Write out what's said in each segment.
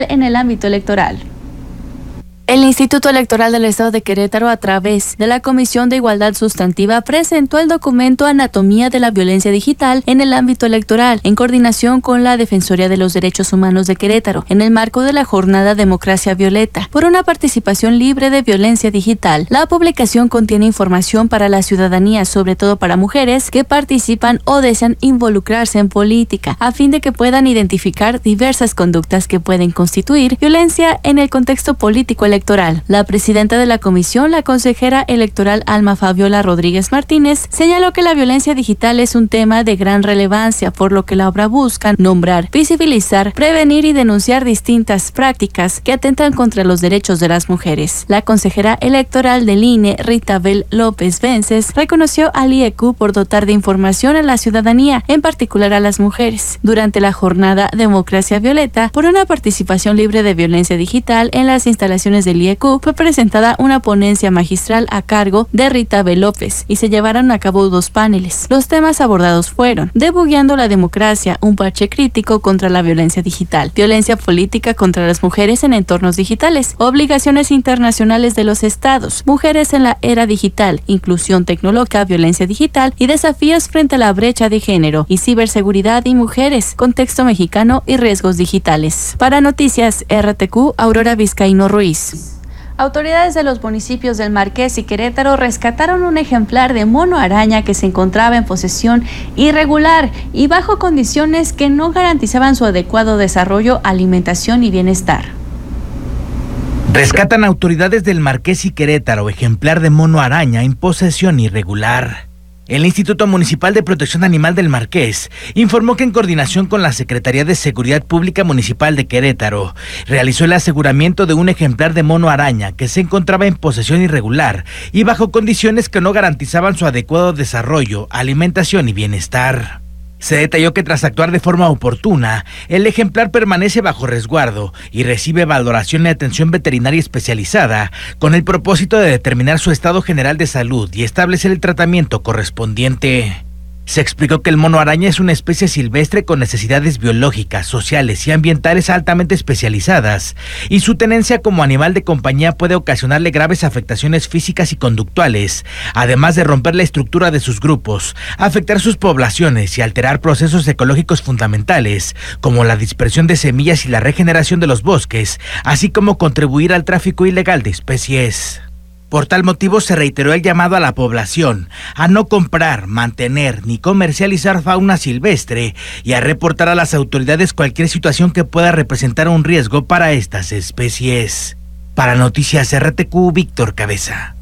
en el ámbito electoral. El Instituto Electoral del Estado de Querétaro, a través de la Comisión de Igualdad Sustantiva, presentó el documento Anatomía de la Violencia Digital en el ámbito electoral, en coordinación con la Defensoría de los Derechos Humanos de Querétaro, en el marco de la jornada Democracia Violeta, por una participación libre de violencia digital. La publicación contiene información para la ciudadanía, sobre todo para mujeres que participan o desean involucrarse en política, a fin de que puedan identificar diversas conductas que pueden constituir violencia en el contexto político electoral. La presidenta de la comisión, la consejera electoral Alma Fabiola Rodríguez Martínez, señaló que la violencia digital es un tema de gran relevancia, por lo que la obra busca nombrar, visibilizar, prevenir y denunciar distintas prácticas que atentan contra los derechos de las mujeres. La consejera electoral del INE, Ritabel López Vences, reconoció al IEQ por dotar de información a la ciudadanía, en particular a las mujeres, durante la jornada Democracia Violeta, por una participación libre de violencia digital en las instalaciones del IEQ. Fue presentada una ponencia magistral a cargo de Ritabel López y se llevaron a cabo 2 paneles. Los temas abordados fueron: debugueando la democracia, un parche crítico contra la violencia digital; violencia política contra las mujeres en entornos digitales; obligaciones internacionales de los estados; mujeres en la era digital; inclusión tecnológica, violencia digital y desafíos frente a la brecha de género; y ciberseguridad y mujeres, contexto mexicano y riesgos digitales. Para Noticias RTQ, Aurora Vizcaíno Ruiz. Autoridades de los municipios del Marqués y Querétaro rescataron un ejemplar de mono araña que se encontraba en posesión irregular y bajo condiciones que no garantizaban su adecuado desarrollo, alimentación y bienestar. Rescatan autoridades del Marqués y Querétaro ejemplar de mono araña en posesión irregular. El Instituto Municipal de Protección Animal del Marqués informó que, en coordinación con la Secretaría de Seguridad Pública Municipal de Querétaro, realizó el aseguramiento de un ejemplar de mono araña que se encontraba en posesión irregular y bajo condiciones que no garantizaban su adecuado desarrollo, alimentación y bienestar. Se detalló que, tras actuar de forma oportuna, el ejemplar permanece bajo resguardo y recibe valoración y atención veterinaria especializada con el propósito de determinar su estado general de salud y establecer el tratamiento correspondiente. Se explicó que el mono araña es una especie silvestre con necesidades biológicas, sociales y ambientales altamente especializadas, y su tenencia como animal de compañía puede ocasionarle graves afectaciones físicas y conductuales, además de romper la estructura de sus grupos, afectar sus poblaciones y alterar procesos ecológicos fundamentales, como la dispersión de semillas y la regeneración de los bosques, así como contribuir al tráfico ilegal de especies. Por tal motivo, se reiteró el llamado a la población a no comprar, mantener ni comercializar fauna silvestre y a reportar a las autoridades cualquier situación que pueda representar un riesgo para estas especies. Para Noticias RTQ, Víctor Cabeza.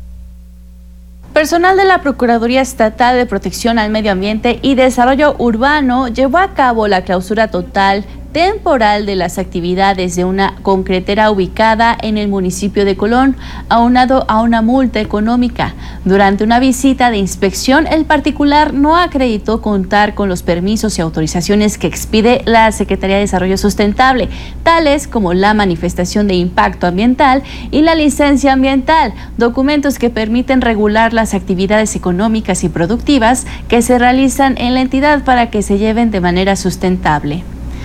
Personal de la Procuraduría Estatal de Protección al Medio Ambiente y Desarrollo Urbano llevó a cabo la clausura total temporal de las actividades de una concretera ubicada en el municipio de Colón, aunado a una multa económica. Durante una visita de inspección, el particular no acreditó contar con los permisos y autorizaciones que expide la Secretaría de Desarrollo Sustentable, tales como la manifestación de impacto ambiental y la licencia ambiental, documentos que permiten regular las actividades económicas y productivas que se realizan en la entidad para que se lleven de manera sustentable.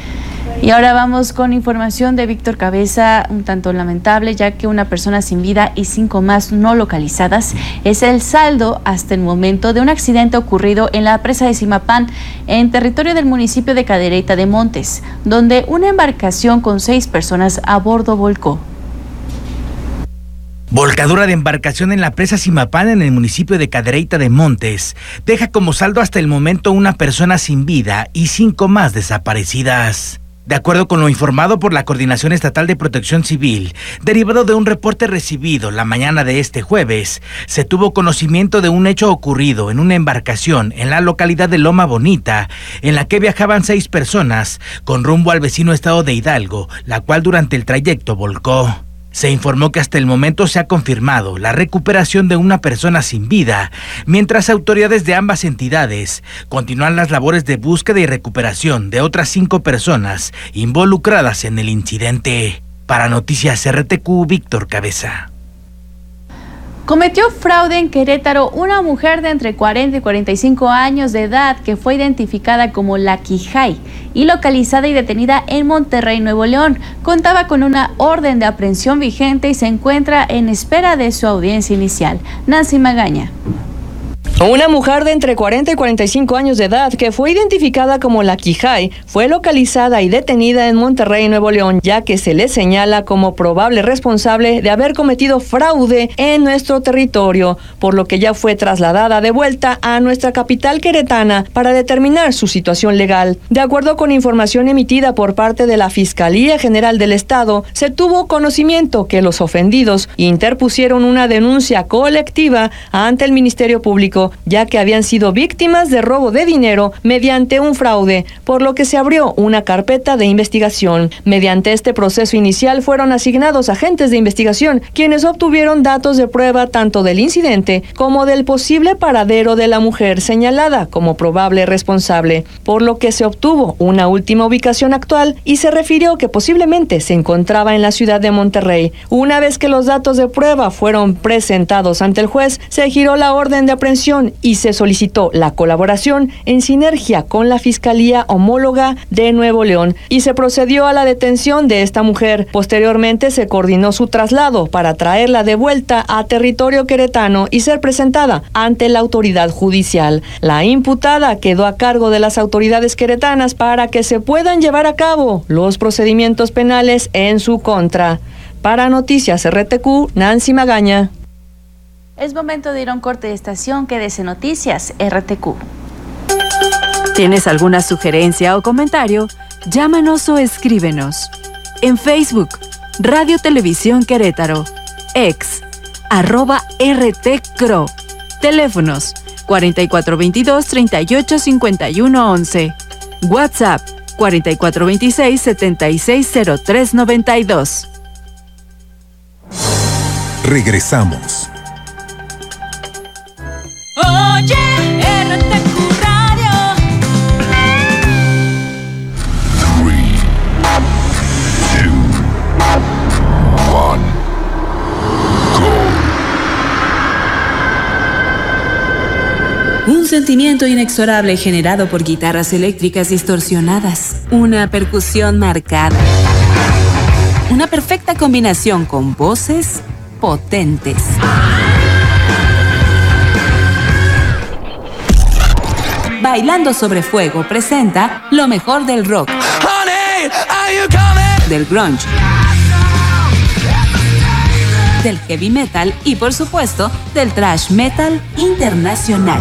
Y ahora vamos con información de Víctor Cabeza, un tanto lamentable, ya que una persona sin vida y 5 más no localizadas es el saldo hasta el momento de un accidente ocurrido en la presa de Zimapán, en territorio del municipio de Cadereyta de Montes, donde una embarcación con 6 personas a bordo volcó. Volcadura de embarcación en la presa Zimapán, en el municipio de Cadereyta de Montes, deja como saldo hasta el momento una persona sin vida y 5 más desaparecidas. De acuerdo con lo informado por la Coordinación Estatal de Protección Civil, derivado de un reporte recibido la mañana de este jueves, se tuvo conocimiento de un hecho ocurrido en una embarcación en la localidad de Loma Bonita, en la que viajaban 6 personas con rumbo al vecino estado de Hidalgo, la cual durante el trayecto volcó. Se informó que hasta el momento se ha confirmado la recuperación de una persona sin vida, mientras autoridades de ambas entidades continúan las labores de búsqueda y recuperación de otras 5 personas involucradas en el incidente. Para Noticias RTQ, Víctor Cabeza. Cometió fraude en Querétaro una mujer de entre 40 y 45 años de edad que fue identificada como La Quijay y localizada y detenida en Monterrey, Nuevo León. Contaba con una orden de aprehensión vigente y se encuentra en espera de su audiencia inicial. Nancy Magaña. Una mujer de entre 40 y 45 años de edad que fue identificada como La Quijay fue localizada y detenida en Monterrey, Nuevo León, ya que se le señala como probable responsable de haber cometido fraude en nuestro territorio, por lo que ya fue trasladada de vuelta a nuestra capital queretana para determinar su situación legal. De acuerdo con información emitida por parte de la Fiscalía General del Estado, se tuvo conocimiento que los ofendidos interpusieron una denuncia colectiva ante el Ministerio Público, ya que habían sido víctimas de robo de dinero mediante un fraude, por lo que se abrió una carpeta de investigación. Mediante este proceso inicial fueron asignados agentes de investigación, quienes obtuvieron datos de prueba tanto del incidente como del posible paradero de la mujer señalada como probable responsable, por lo que se obtuvo una última ubicación actual y se refirió que posiblemente se encontraba en la ciudad de Monterrey. Una vez que los datos de prueba fueron presentados ante el juez, se giró la orden de aprehensión y se solicitó la colaboración en sinergia con la Fiscalía Homóloga de Nuevo León y se procedió a la detención de esta mujer. Posteriormente se coordinó su traslado para traerla de vuelta a territorio queretano y ser presentada ante la autoridad judicial. La imputada quedó a cargo de las autoridades queretanas para que se puedan llevar a cabo los procedimientos penales en su contra. Para Noticias RTQ, Nancy Magaña. Es momento de ir a un corte de estación. Quédese en Noticias RTQ. ¿Tienes alguna sugerencia o comentario? Llámanos o escríbenos. En Facebook, Radio Televisión Querétaro. Ex, @RTCRO. Teléfonos 4422-385111. WhatsApp 4426-760392. Regresamos. Oye, RTQ Radio. 3, 2, 1, go. Un sentimiento inexorable generado por guitarras eléctricas distorsionadas. Una percusión marcada. Una perfecta combinación con voces potentes. Bailando sobre Fuego presenta lo mejor del rock, del grunge, del heavy metal y, por supuesto, del thrash metal internacional.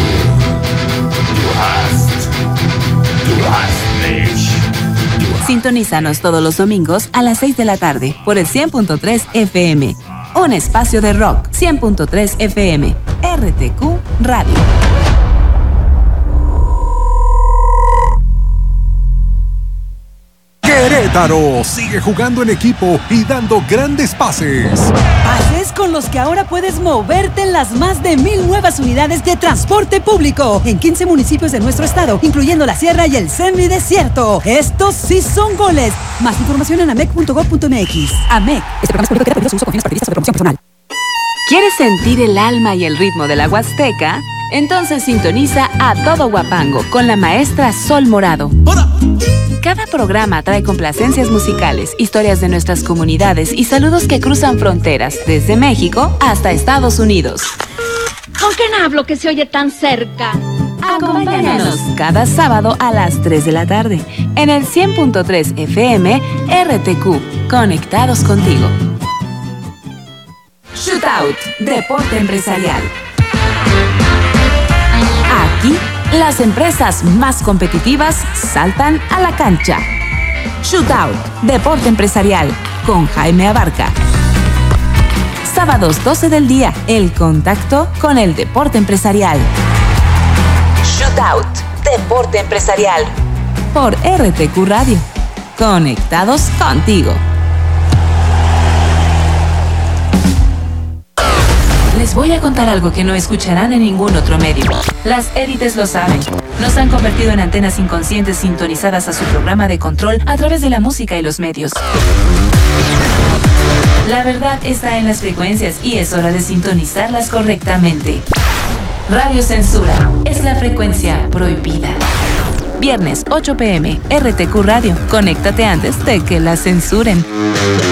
Sintonízanos todos los domingos a las 6 de la tarde por el 100.3 FM. Un espacio de rock. 100.3 FM. RTQ Radio. Querétaro sigue jugando en equipo y dando grandes pases. Pases con los que ahora puedes moverte en las más de 1,000 nuevas unidades de transporte público en 15 municipios de nuestro estado, incluyendo la Sierra y el Semidesierto. Estos sí son goles. Más información en amec.gov.mx. AMEC. Este programa es público y su uso con fines partidistas o de promoción personal. ¿Quieres sentir el alma y el ritmo de la Huasteca? Entonces sintoniza a Todo Huapango con la maestra Sol Morado. Cada programa trae complacencias musicales, historias de nuestras comunidades y saludos que cruzan fronteras desde México hasta Estados Unidos. ¿Con quién hablo que se oye tan cerca? Acompáñanos cada sábado a las 3 de la tarde en el 100.3 FM RTQ, conectados contigo. Shootout, deporte empresarial. Aquí, las empresas más competitivas saltan a la cancha. Shootout, deporte empresarial, con Jaime Abarca. Sábados 12 del día, el contacto con el deporte empresarial. Shootout, deporte empresarial. Por RTQ Radio. Conectados contigo. Les voy a contar algo que no escucharán en ningún otro medio. Las élites lo saben. Nos han convertido en antenas inconscientes sintonizadas a su programa de control a través de la música y los medios. La verdad está en las frecuencias y es hora de sintonizarlas correctamente. Radio Censura es la frecuencia prohibida. Viernes 8 p.m. RTQ Radio. Conéctate antes de que la censuren.